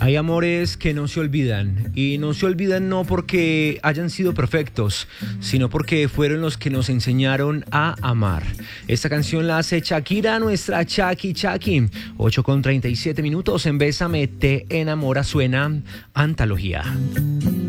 Hay amores que no se olvidan, y no se olvidan no porque hayan sido perfectos, sino porque fueron los que nos enseñaron a amar. Esta canción la hace Shakira, nuestra Chaki Chaki. 8:37 en Bésame te enamora, suena Antología.